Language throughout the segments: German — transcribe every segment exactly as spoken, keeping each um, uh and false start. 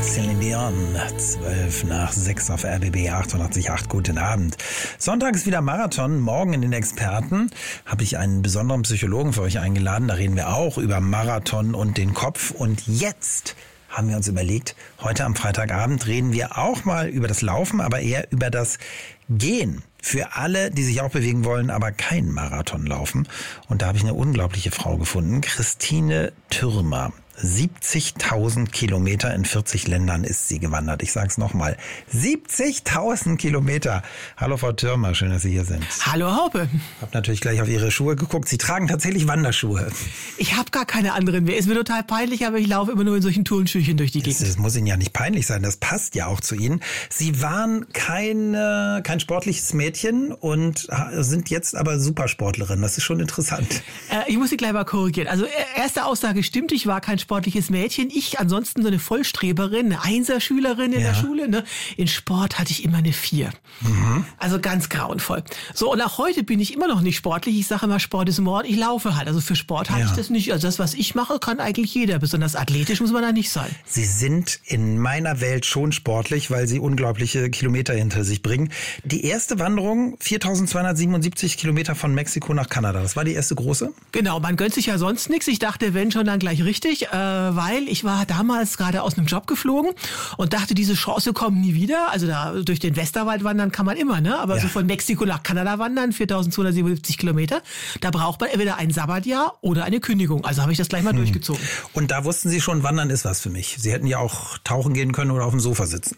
Celine Dion, zwölf nach sechs auf R B B achtundachtzig Komma acht. Guten Abend. Sonntag ist wieder Marathon. Morgen in den Experten habe ich einen besonderen Psychologen für euch eingeladen. Da reden wir auch über Marathon und den Kopf. Und jetzt haben wir uns überlegt, heute am Freitagabend reden wir auch mal über das Laufen, aber eher über das Gehen. Für alle, die sich auch bewegen wollen, aber keinen Marathon laufen. Und da habe ich eine unglaubliche Frau gefunden, Christine Thürmer. siebzigtausend Kilometer in vierzig Ländern ist sie gewandert. Ich sage es nochmal, siebzigtausend Kilometer. Hallo Frau Thürmer, schön, dass Sie hier sind. Hallo Haupe. Ich habe natürlich gleich auf Ihre Schuhe geguckt. Sie tragen tatsächlich Wanderschuhe. Ich habe gar keine anderen mehr. Ist mir total peinlich, aber ich laufe immer nur in solchen Turnschüchen durch die Gegend. Das, das muss Ihnen ja nicht peinlich sein, das passt ja auch zu Ihnen. Sie waren kein, äh, kein sportliches Mädchen und sind jetzt aber Supersportlerin. Das ist schon interessant. Äh, ich muss Sie gleich mal korrigieren. Also erste Aussage stimmt, ich war kein sportliches Mädchen. Ich ansonsten so eine Vollstreberin, eine Einserschülerin in ja. der Schule. Ne? In Sport hatte ich immer eine Vier. Mhm. Also ganz grauenvoll. So, und auch heute bin ich immer noch nicht sportlich. Ich sage immer, Sport ist Mord. Ich laufe halt. Also für Sport halte ja. ich das nicht. Also das, was ich mache, kann eigentlich jeder. Besonders athletisch muss man da nicht sein. Sie sind in meiner Welt schon sportlich, weil Sie unglaubliche Kilometer hinter sich bringen. Die erste Wanderung, viertausendzweihundertsiebenundsiebzig Kilometer von Mexiko nach Kanada. Das war die erste große? Genau, man gönnt sich ja sonst nichts. Ich dachte, wenn schon, dann gleich richtig. Äh, weil ich war damals gerade aus einem Job geflogen und dachte, diese Chance kommt nie wieder. Also da durch den Westerwald wandern kann man immer, ne? Aber ja. so von Mexiko nach Kanada wandern, viertausendzweihundertsiebenundsiebzig Kilometer, da braucht man entweder ein Sabbatjahr oder eine Kündigung. Also habe ich das gleich mal hm. durchgezogen. Und da wussten Sie schon, Wandern ist was für mich. Sie hätten ja auch tauchen gehen können oder auf dem Sofa sitzen.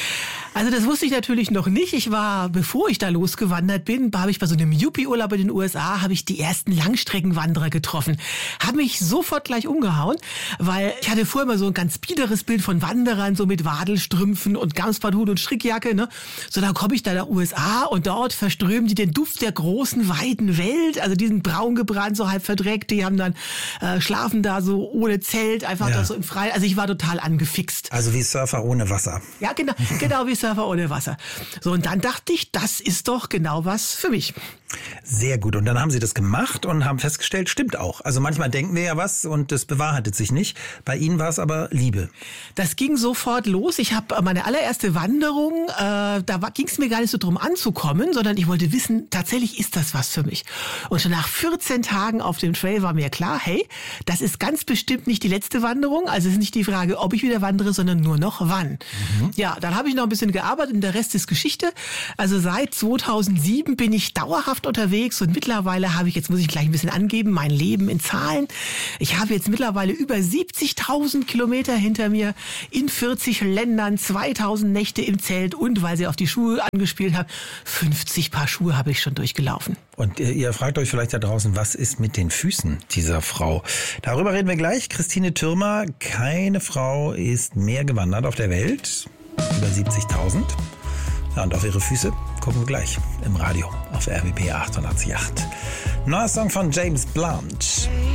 Also das wusste ich natürlich noch nicht. Ich war, bevor ich da losgewandert bin, habe ich bei so einem Yuppie-Urlaub in den U S A, habe ich die ersten Langstreckenwanderer getroffen. Habe mich sofort gleich umgehauen, weil ich hatte vorher immer so ein ganz biederes Bild von Wanderern, so mit Wadelstrümpfen und Gamsbarthut und Strickjacke. Ne? So, dann komme ich da nach U S A und dort verströmen die den Duft der großen, weiten Welt. Also die sind braun gebrannt, so halb verdreckt. Die haben dann äh, schlafen da so ohne Zelt, einfach ja. da so im Freien. Also ich war total angefixt. Also wie Surfer ohne Wasser. Ja, genau, genau wie Surfer ohne Wasser. So, und dann dachte ich, das ist doch genau was für mich. Sehr gut. Und dann haben Sie das gemacht und haben festgestellt, stimmt auch. Also manchmal denken wir ja was und das bewahrheitet sich nicht. Bei Ihnen war es aber Liebe. Das ging sofort los. Ich habe meine allererste Wanderung, äh, da ging es mir gar nicht so drum anzukommen, sondern ich wollte wissen, tatsächlich ist das was für mich. Und schon nach vierzehn Tagen auf dem Trail war mir klar, hey, das ist ganz bestimmt nicht die letzte Wanderung. Also es ist nicht die Frage, ob ich wieder wandere, sondern nur noch wann. Mhm. Ja, dann habe ich noch ein bisschen gearbeitet und der Rest ist Geschichte. Also seit zweitausendsieben bin ich dauerhaft unterwegs und mittlerweile habe ich, jetzt muss ich gleich ein bisschen angeben, mein Leben in Zahlen. Ich habe jetzt mittlerweile über siebzigtausend Kilometer hinter mir in vierzig Ländern, zweitausend Nächte im Zelt und, weil Sie auf die Schuhe angespielt haben, fünfzig Paar Schuhe habe ich schon durchgelaufen. Und ihr, ihr fragt euch vielleicht da draußen, was ist mit den Füßen dieser Frau? Darüber reden wir gleich. Christine Thürmer, keine Frau ist mehr gewandert auf der Welt. Über siebzigtausend. Ja, und auf ihre Füße gucken wir gleich im Radio auf R B B achtundachtzig Komma acht. Neuer Song von James Blunt.